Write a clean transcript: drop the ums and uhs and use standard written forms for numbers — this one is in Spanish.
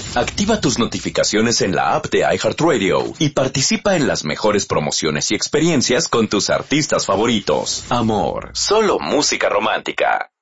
Activa tus notificaciones en la app de iHeartRadio y participa en las mejores promociones y experiencias con tus artistas favoritos. Amor, solo música romántica.